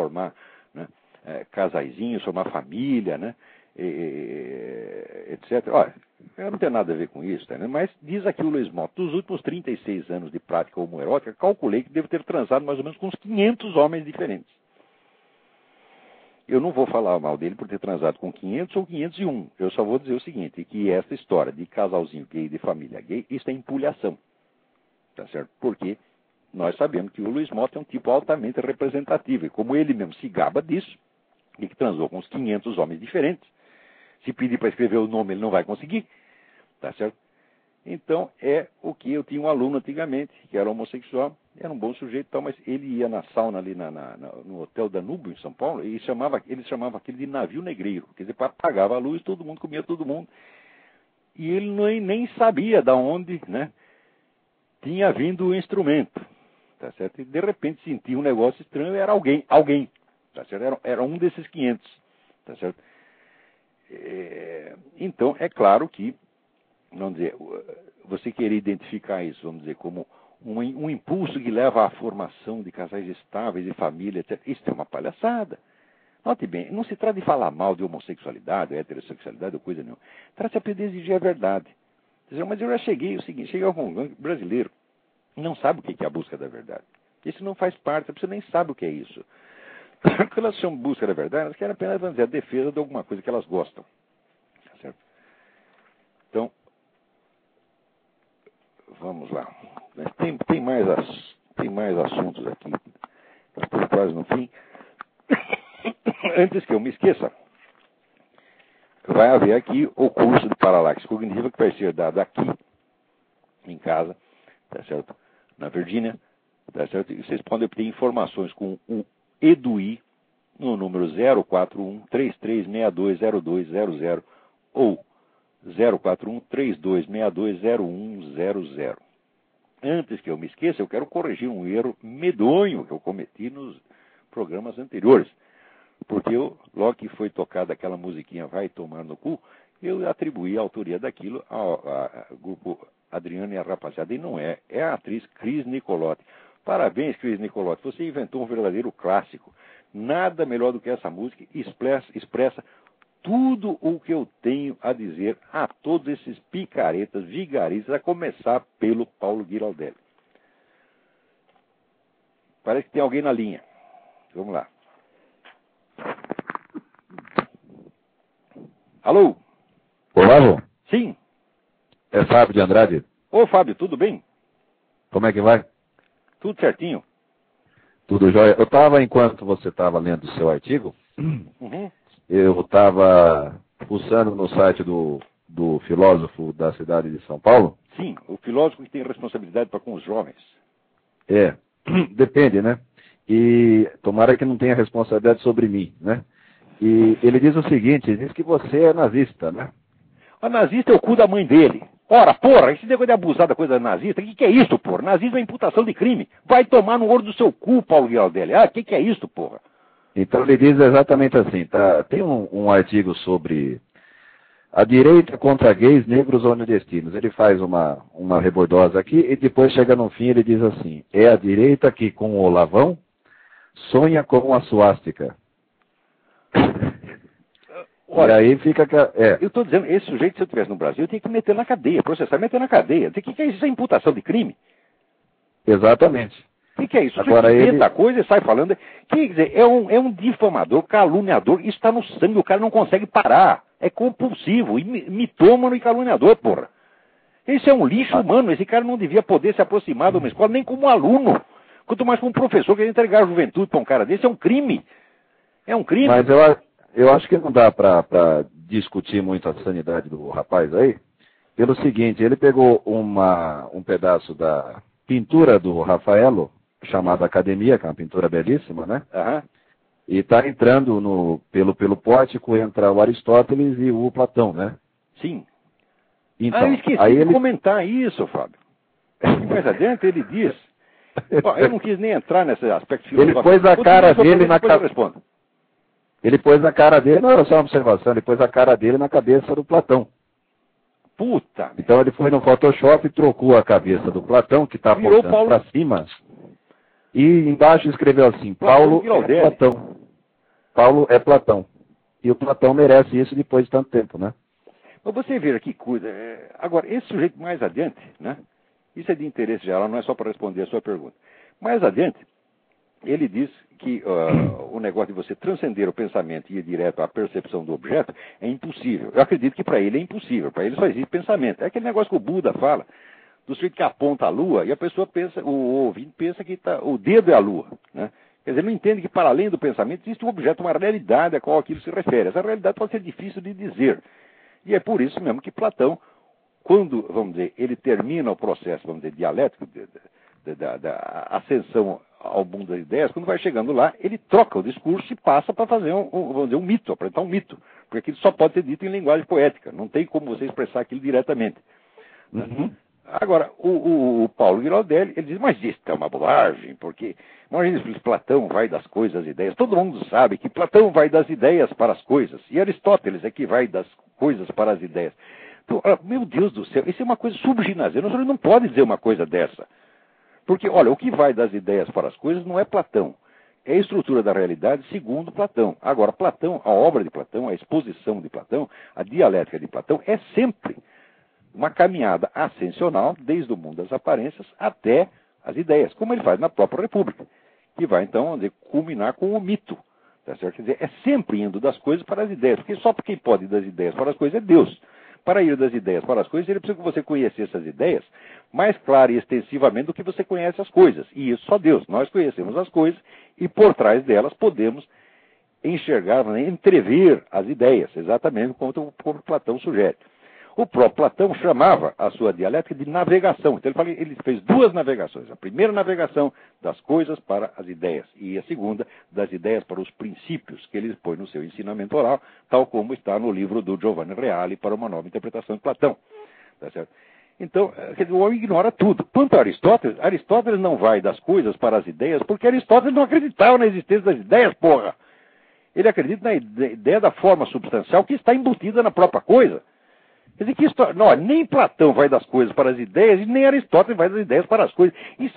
formar, né, casaizinhos, formar família, né, etc. Olha, eu não tenho nada a ver com isso, né, mas diz aqui o Luiz Mota, dos últimos 36 anos de prática homoerótica, calculei que devo ter transado mais ou menos com uns 500 homens diferentes. Eu não vou falar mal dele por ter transado com 500 ou 501. Eu só vou dizer o seguinte, que essa história de casalzinho gay, de família gay, isso é empulhação. Tá certo? Porque nós sabemos que o Luiz Mota é um tipo altamente representativo. E como ele mesmo se gaba disso, e que transou com uns 500 homens diferentes, se pedir para escrever o nome ele não vai conseguir. Tá certo? Então, é o que eu tinha um aluno antigamente, que era homossexual, era um bom sujeito e tal, mas ele ia na sauna ali no Hotel Danúbio, em São Paulo, e eles chamavam aquele de navio negreiro. Quer dizer, apagava a luz, todo mundo comia todo mundo. E ele nem sabia de onde, né, tinha vindo o instrumento. Tá certo? E de repente sentia um negócio estranho, era alguém. Tá certo? Era um desses 500. Tá certo? Então, é claro que, vamos dizer, você querer identificar isso, vamos dizer, como um impulso que leva à formação de casais estáveis e família, etc. Isso é uma palhaçada. Note bem, não se trata de falar mal de homossexualidade, heterossexualidade ou coisa nenhuma. Trata-se apenas de exigir a verdade. Mas eu já cheguei ao Congo brasileiro, não sabe o que é a busca da verdade. Isso não faz parte, a pessoa nem sabe o que é isso. Quando elas chamam busca da verdade, elas querem apenas, vamos dizer, a defesa de alguma coisa que elas gostam. Certo? Então, vamos lá. Tem mais assuntos aqui. Estou quase no fim. Antes que eu me esqueça, vai haver aqui o curso de paralaxe cognitiva que vai ser dado aqui, em casa, tá certo? Na Virgínia, tá certo? E vocês podem obter informações com o EDUI no número 041-3362-0200 ou 041-3262-0100. Antes que eu me esqueça, eu quero corrigir um erro medonho que eu cometi nos programas anteriores. Porque logo que foi tocada aquela musiquinha Vai Tomar no Cu, eu atribuí a autoria daquilo ao grupo Adriano e a Rapaziada. E não é. É a atriz Cris Nicolotti. Parabéns, Cris Nicolotti. Você inventou um verdadeiro clássico. Nada melhor do que essa música expressa tudo o que eu tenho a dizer a todos esses picaretas, vigaristas, a começar pelo Paulo Giraldelli. Parece que tem alguém na linha. Vamos lá. Alô? Olá, vô. Sim. É Fábio de Andrade. Ô, Fábio, tudo bem? Como é que vai? Tudo certinho. Tudo jóia. Eu estava, enquanto você estava lendo o seu artigo, eu estava pulsando no site do filósofo da cidade de São Paulo. Sim, o filósofo que tem responsabilidade para com os jovens. Depende, né? E tomara que não tenha responsabilidade sobre mim, né? E ele diz o seguinte, diz que você é nazista, né? O nazista é o cu da mãe dele. Ora, porra, esse negócio de abusar da coisa nazista, o que é isso, porra? Nazismo é imputação de crime. Vai tomar no olho do seu cu, Paulo Giraldelli. O que é isso, porra? Então ele diz exatamente assim, tá? Tem um artigo sobre a direita contra gays, negros ou nordestinos. Ele faz uma rebordosa aqui e depois chega no fim ele diz assim, é a direita que com o lavão sonha com a suástica. Olha, e aí fica... Eu estou dizendo, esse sujeito, se eu estivesse no Brasil, eu tinha que meter na cadeia, processar e meter na cadeia. O que é isso? Isso é imputação de crime? Exatamente. O que é isso? Agora ele inventa coisa e sai falando. Quer dizer, é um difamador, caluniador, isso está no sangue, o cara não consegue parar. É compulsivo, mitômano e caluniador, porra. Esse é um lixo humano, esse cara não devia poder se aproximar de uma escola nem como aluno. Quanto mais como professor que entregar a juventude para um cara desse, é um crime. É um crime. Mas eu acho que não dá para discutir muito a sanidade do rapaz aí, pelo seguinte, ele pegou um pedaço da pintura do Rafaelo, chamada Academia, que é uma pintura belíssima, né? E está entrando pelo pórtico, entra o Aristóteles e o Platão, né? Sim. Então, eu esqueci de comentar isso, Fábio. Mais adiante ele diz... eu não quis nem entrar nesse aspecto filosófico. Ele pôs a cara dele na cabeça... Ele pôs a cara dele, não era só uma observação, ele pôs a cara dele na cabeça do Platão. Puta! Então ele foi no Photoshop e trocou a cabeça do Platão, que está apontando para cima, e embaixo escreveu assim, Paulo é Platão. Paulo é Platão. E o Platão merece isso depois de tanto tempo, né? Mas você vê que coisa. Agora, esse sujeito mais adiante, né? Isso é de interesse geral, não é só para responder a sua pergunta. Mais adiante, ele diz que o negócio de você transcender o pensamento e ir direto à percepção do objeto é impossível. Eu acredito que para ele é impossível. Para ele só existe pensamento. É aquele negócio que o Buda fala, do sujeito que aponta a lua e a pessoa pensa, o ouvinte pensa que o dedo é a lua, né? Quer dizer, ele não entende que para além do pensamento existe um objeto, uma realidade a qual aquilo se refere. Essa realidade pode ser difícil de dizer. E é por isso mesmo que Platão, quando, vamos dizer, ele termina o processo, vamos dizer, dialético, da ascensão ao mundo das ideias, quando vai chegando lá, ele troca o discurso e passa para fazer vamos dizer, um mito, apresentar um mito. Porque aquilo só pode ser dito em linguagem poética, não tem como você expressar aquilo diretamente. Uhum. Agora, o Paulo Giraldelli, ele diz, mas isso é uma bobagem, porque, imagina se Platão vai das coisas às ideias. Todo mundo sabe que Platão vai das ideias para as coisas, e Aristóteles é que vai das coisas para as ideias. Então, meu Deus do céu, isso é uma coisa subginasiana, você não pode dizer uma coisa dessa. Porque, olha, o que vai das ideias para as coisas não é Platão. É a estrutura da realidade segundo Platão. Agora, Platão, a obra de Platão, a exposição de Platão, a dialética de Platão é sempre uma caminhada ascensional, desde o mundo das aparências até as ideias, como ele faz na própria República, que vai, então, culminar com o mito. Tá certo? Quer dizer, é sempre indo das coisas para as ideias, porque só quem pode ir das ideias para as coisas é Deus. Para ir das ideias para as coisas, ele precisa que você conhecesse essas ideias mais clara e extensivamente do que você conhece as coisas. E isso só Deus. Nós conhecemos as coisas e por trás delas podemos enxergar, entrever as ideias, exatamente como Platão sugere. O próprio Platão chamava a sua dialética de navegação. Então ele fez duas navegações. A primeira navegação das coisas para as ideias e a segunda das ideias para os princípios, que ele põe no seu ensinamento oral, tal como está no livro do Giovanni Reale para uma nova interpretação de Platão. Tá certo? Então, quer dizer, o homem ignora tudo. Quanto a Aristóteles, Aristóteles não vai das coisas para as ideias porque Aristóteles não acreditava na existência das ideias, porra. Ele acredita na ideia da forma substancial que está embutida na própria coisa. Quer dizer que não, nem Platão vai das coisas para as ideias e nem Aristóteles vai das ideias para as coisas. Isso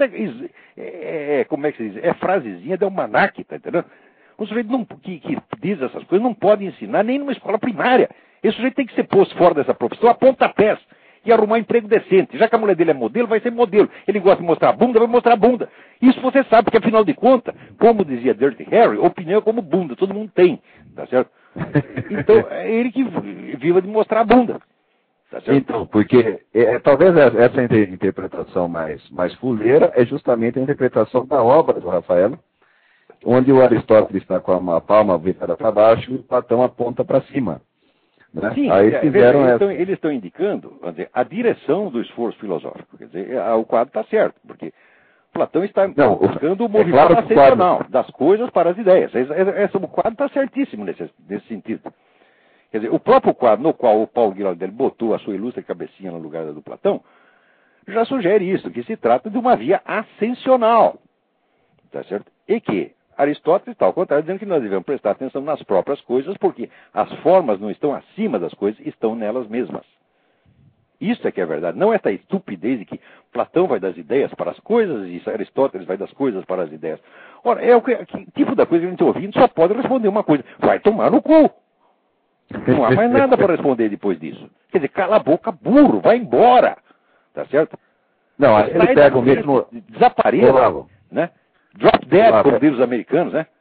como é que se diz? É frasezinha de almanaque, tá entendendo? Um sujeito que diz essas coisas não pode ensinar nem numa escola primária. Esse sujeito tem que ser posto fora dessa profissão a pontapés e arrumar um emprego decente. Já que a mulher dele é modelo, vai ser modelo. Ele gosta de mostrar a bunda, vai mostrar a bunda. Isso você sabe, porque afinal de contas, como dizia Dirty Harry, opinião é como bunda, todo mundo tem, tá certo? Então, é ele que viva de mostrar a bunda. Tá certo? Então, porque talvez essa interpretação mais fuleira é justamente a interpretação da obra do Rafael, onde o Aristóteles está com a palma virada para baixo e o Platão aponta para cima. Né? Sim, aí fizeram eles estão indicando, vamos dizer, a direção do esforço filosófico. Quer dizer, o quadro está certo, porque Platão está buscando o movimento ascensional das coisas para as ideias. O quadro está certíssimo nesse sentido. Quer dizer, o próprio quadro no qual o Paulo Giraldelli botou a sua ilustre cabecinha no lugar da do Platão, já sugere isso, que se trata de uma via ascensional. Tá certo? E que Aristóteles está ao contrário, dizendo que nós devemos prestar atenção nas próprias coisas, porque as formas não estão acima das coisas, estão nelas mesmas. Isso é que é verdade. Não essa estupidez de que Platão vai das ideias para as coisas e Aristóteles vai das coisas para as ideias. Ora, que tipo da coisa que a gente está ouvindo só pode responder uma coisa: vai tomar no cu. Não há mais nada para responder depois disso. Quer dizer, cala a boca, burro, vai embora. Tá certo? Não, ele pega o mesmo... Desapareça, né? Drop dead, como dizem os americanos, né?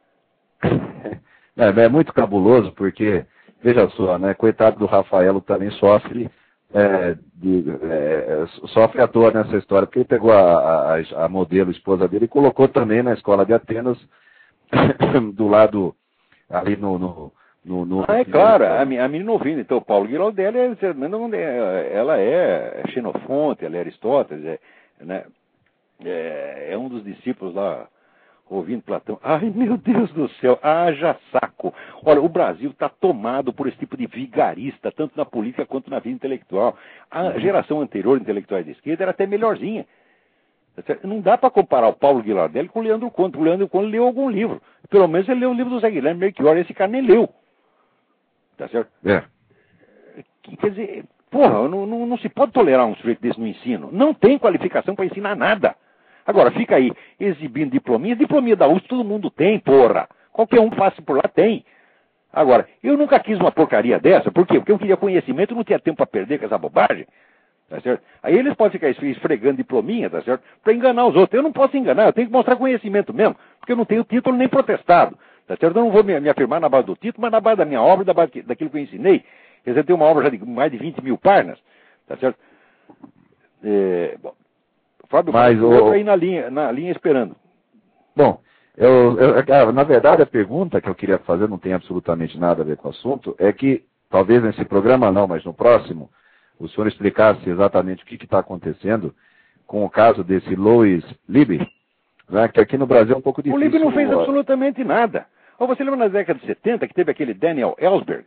É muito cabuloso, porque, veja só, né? Coitado do Rafaelo também sofre à toa nessa história, porque ele pegou a modelo esposa dele e colocou também na escola de Atenas, do lado, ali é claro, a menina ouvindo. Então, Paulo Giraldelli, ela é Xenofonte, ela é Aristóteles, né? É um dos discípulos lá, ouvindo Platão. Ai, meu Deus do céu, haja saco. Olha, o Brasil está tomado por esse tipo de vigarista, tanto na política quanto na vida intelectual. A geração anterior, intelectuais de esquerda, era até melhorzinha. Não dá para comparar o Paulo Giraldelli com o Leandro Conte. O Leandro Conte leu algum livro. Pelo menos ele leu o livro do Zé Guilherme Melchior, esse cara nem leu. Tá certo? Quer dizer, porra, não se pode tolerar um sujeito desse no ensino. Não tem qualificação para ensinar nada. Agora, fica aí exibindo diplominha da USP todo mundo tem, porra. Qualquer um que passe por lá tem. Agora, eu nunca quis uma porcaria dessa. Por quê? Porque eu queria conhecimento, não tinha tempo para perder com essa bobagem. Tá certo? Aí eles podem ficar esfregando diplominha, tá certo? Para enganar os outros. Eu não posso enganar, eu tenho que mostrar conhecimento mesmo. Porque eu não tenho título nem protestado. Tá certo? Eu não vou me afirmar na base do título, mas na base da minha obra, da base daquilo que eu ensinei. Quer dizer, eu tenho uma obra já de mais de 20 mil páginas. Tá certo? Bom, Fábio, mas o aí na linha esperando. Bom, na verdade a pergunta que eu queria fazer não tem absolutamente nada a ver com o assunto, é que, talvez nesse programa não, mas no próximo, o senhor explicasse exatamente o que está acontecendo com o caso desse Louis Libby, né, que aqui no Brasil é um pouco difícil. O Libby não fez absolutamente nada. Ou você lembra na década de 70 que teve aquele Daniel Ellsberg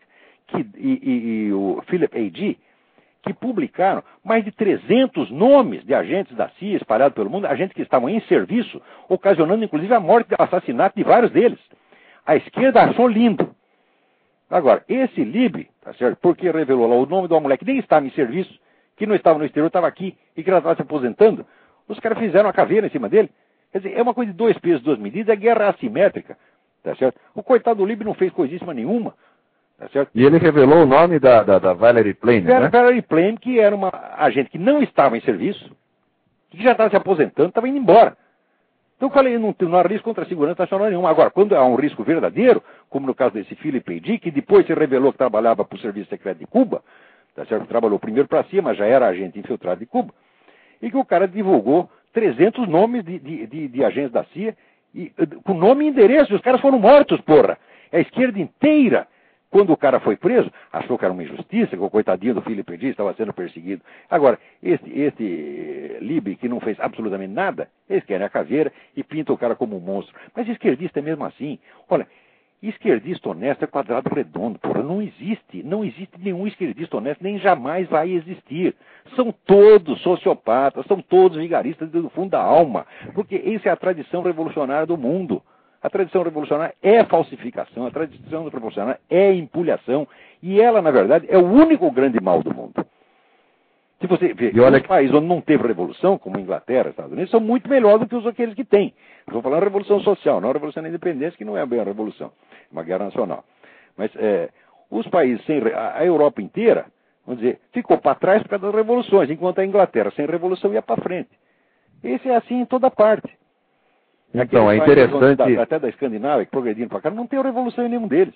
e o Philip A.G., que publicaram mais de 300 nomes de agentes da CIA espalhados pelo mundo, agentes que estavam em serviço, ocasionando inclusive a morte e assassinato de vários deles. A esquerda achou lindo. Agora, esse Libby, tá certo? Porque revelou lá o nome de uma mulher que nem estava em serviço, que não estava no exterior, estava aqui, e que ela estava se aposentando, os caras fizeram a caveira em cima dele. Quer dizer, é uma coisa de 2 pesos, 2 medidas, é guerra assimétrica, tá certo? O coitado do Libby não fez coisíssima nenhuma. Tá certo? E ele revelou o nome da Valerie Plame, né? Valerie Plame, que era uma agente que não estava em serviço, que já estava se aposentando, estava indo embora. Então eu falei, não há risco contra a segurança nacional nenhuma. Agora, quando há um risco verdadeiro, como no caso desse Philip A.G., que depois se revelou que trabalhava para o Serviço Secreto de Cuba, tá certo? Trabalhou primeiro para a CIA, mas já era agente infiltrado de Cuba, e que o cara divulgou 300 nomes de agentes da CIA, com nome e endereço, e os caras foram mortos, porra. É a esquerda inteira. Quando o cara foi preso, achou que era uma injustiça, que o coitadinho do Philip A.G. estava sendo perseguido. Agora, este Libby, que não fez absolutamente nada, eles querem a caveira e pintam o cara como um monstro. Mas esquerdista é mesmo assim. Olha, esquerdista honesto é quadrado redondo, porra. Não existe nenhum esquerdista honesto, nem jamais vai existir. São todos sociopatas, são todos vigaristas do fundo da alma, porque essa é a tradição revolucionária do mundo. A tradição revolucionária é falsificação, a tradição revolucionária é empulhação, e ela, na verdade, é o único grande mal do mundo. Se você vê, os países onde não teve revolução, como Inglaterra, Estados Unidos, são muito melhores do que aqueles que têm. Estou falando de revolução social, não a revolução da independência, que não é bem a revolução, é uma guerra nacional. Mas os países, a Europa inteira, vamos dizer, ficou para trás por causa das revoluções, enquanto a Inglaterra, sem revolução, ia para frente. Esse é assim em toda parte. Então, é interessante... Até da Escandinávia, que progredindo para cá, não tem revolução em nenhum deles.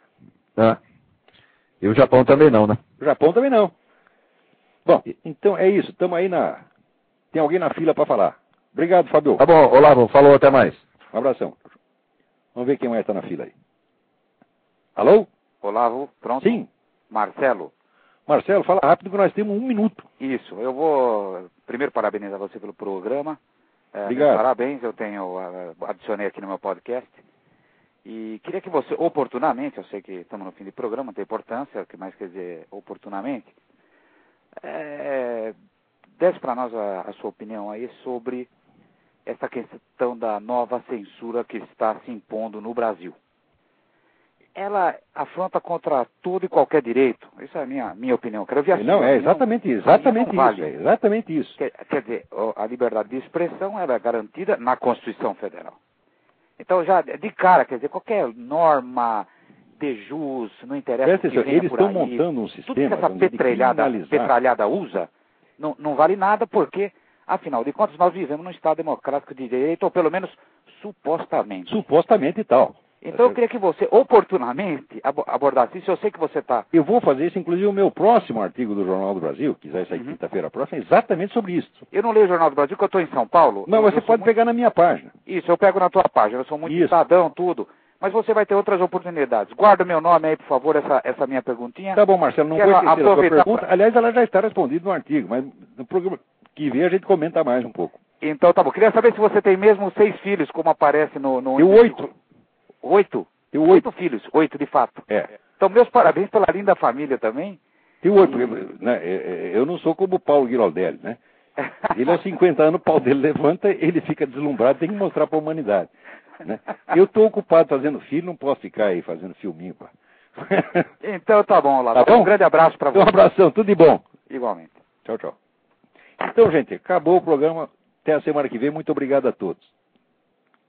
E o Japão também não, né? O Japão também não. Bom, então é isso. Estamos aí Tem alguém na fila para falar. Obrigado, Fábio. Tá bom, Olavo, falou, até mais. Um abração. Vamos ver quem mais está na fila aí. Alô? Olavo, pronto? Sim. Marcelo, fala rápido que nós temos 1 minuto. Isso, eu vou primeiro parabenizar você pelo programa. Obrigado. Parabéns, eu adicionei aqui no meu podcast. E queria que você, oportunamente, eu sei que estamos no fim do programa, não tem importância, o que mais quer dizer oportunamente, desse para nós a sua opinião aí sobre essa questão da nova censura que está se impondo no Brasil. Ela afronta contra todo e qualquer direito. Isso é a minha opinião. Quero ver não, é exatamente isso. Vale. É exatamente isso. Quer dizer, a liberdade de expressão ela é garantida na Constituição Federal. Então, já de cara, quer dizer, qualquer norma de jus, não interessa o que venha eles por estão aí, montando um sistema... Tudo que essa petralhada usa, não vale nada porque, afinal de contas, nós vivemos num Estado democrático de direito, ou pelo menos supostamente. Supostamente e tal. Então eu queria que você, oportunamente, abordasse isso. Eu sei que você está... Eu vou fazer isso, inclusive, o meu próximo artigo do Jornal do Brasil, que vai sair quinta-feira próxima, é exatamente sobre isso. Eu não leio o Jornal do Brasil, porque eu estou em São Paulo. Não, você pode pegar na minha página. Isso, eu pego na tua página. Eu sou muito cidadão, tudo. Mas você vai ter outras oportunidades. Guarda o meu nome aí, por favor, essa minha perguntinha. Tá bom, Marcelo, não vou esquecer a sua pergunta. Aliás, ela já está respondida no artigo, mas no programa que vem a gente comenta mais um pouco. Então, tá bom. Queria saber se você tem mesmo 6 filhos, como aparece no... Eu 8. 8? Tenho 8 filhos, 8 de fato. Então, meus parabéns pela linda família também. Tenho 8, eu não sou como o Paulo Giraldelli, né? Ele aos 50 anos, o pau dele levanta, ele fica deslumbrado, tem que mostrar para a humanidade. Né? Eu estou ocupado fazendo filho, não posso ficar aí fazendo filminho, pá. Então tá bom, Olavo. Tá bom? Um grande abraço para você. Um abração, tudo de bom. Igualmente. Tchau, tchau. Então, gente, acabou o programa. Até a semana que vem. Muito obrigado a todos.